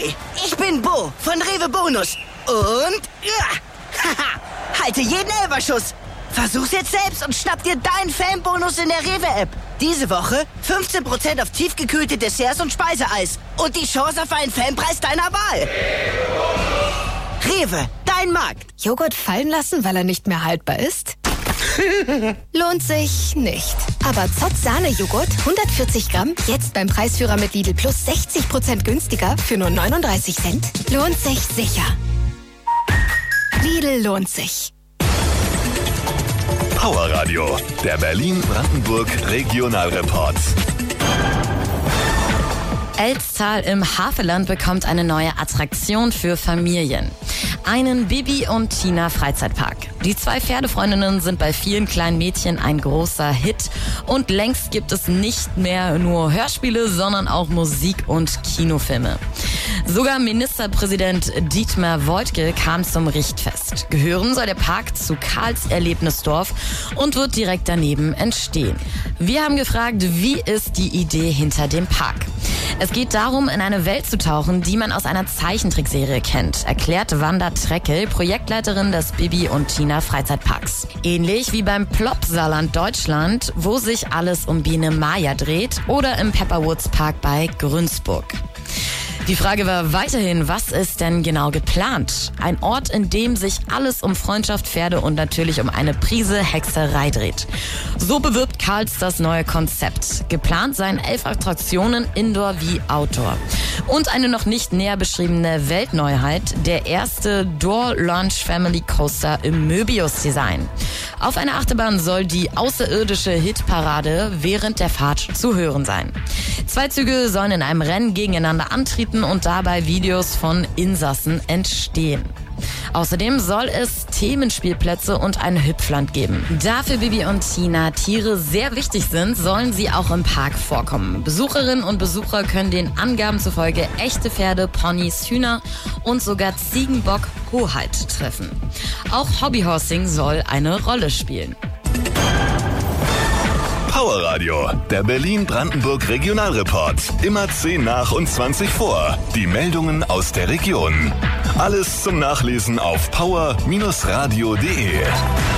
Hi, ich bin Bo von Rewe Bonus. Und halte jeden Elferschuss. Versuch's jetzt selbst und schnapp dir deinen Fanbonus in der Rewe-App. Diese Woche 15% auf tiefgekühlte Desserts und Speiseeis. Und die Chance auf einen Fanpreis deiner Wahl. Rewe, dein Markt. Joghurt fallen lassen, weil er nicht mehr haltbar ist? Lohnt sich nicht. Aber Zott Sahne-Joghurt, 140 Gramm, jetzt beim Preisführer mit Lidl Plus 60% günstiger für nur 39 Cent. Lohnt sich sicher. Lidl lohnt sich. Power Radio, der Berlin-Brandenburg Regionalreport. Elztal im Havelland bekommt eine neue Attraktion für Familien. Einen Bibi und Tina Freizeitpark. Die zwei Pferdefreundinnen sind bei vielen kleinen Mädchen ein großer Hit und längst gibt es nicht mehr nur Hörspiele, sondern auch Musik und Kinofilme. Sogar Ministerpräsident Dietmar Woidke kam zum Richtfest. Gehören soll der Park zu Karls Erlebnisdorf und wird direkt daneben entstehen. Wir haben gefragt, wie ist die Idee hinter dem Park? Es geht darum, in eine Welt zu tauchen, die man aus einer Zeichentrickserie kennt, erklärt Wanda Treckel, Projektleiterin des Bibi und Tina Freizeitparks. Ähnlich wie beim Plopsaland Deutschland, wo sich alles um Biene Maya dreht, oder im Pepperwoods Park bei Günzburg. Die Frage war weiterhin, was ist denn genau geplant? Ein Ort, in dem sich alles um Freundschaft, Pferde und natürlich um eine Prise Hexerei dreht. So bewirbt Karls das neue Konzept. Geplant seien 11 Attraktionen, Indoor wie Outdoor. Und eine noch nicht näher beschriebene Weltneuheit, der erste Door Launch Family Coaster im Möbius-Design. Auf einer Achterbahn soll die außerirdische Hitparade während der Fahrt zu hören sein. 2 Züge sollen in einem Rennen gegeneinander antreten und dabei Videos von Insassen entstehen. Außerdem soll es Themenspielplätze und ein Hüpfland geben. Da für Bibi und Tina Tiere sehr wichtig sind, sollen sie auch im Park vorkommen. Besucherinnen und Besucher können den Angaben zufolge echte Pferde, Ponys, Hühner und sogar Ziegenbock Hoheit treffen. Auch Hobbyhorsing soll eine Rolle spielen. Power Radio, der Berlin-Brandenburg Regionalreport. Immer 10 nach und 20 vor. Die Meldungen aus der Region. Alles zum Nachlesen auf power-radio.de.